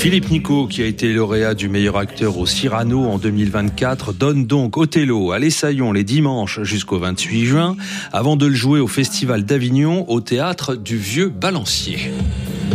Philippe Nicaud, qui a été lauréat du meilleur acteur au Cyrano en 2024, donne donc Othello à l'Essaillon les dimanches jusqu'au 28 juin, avant de le jouer au Festival d'Avignon au théâtre du Vieux Balancier.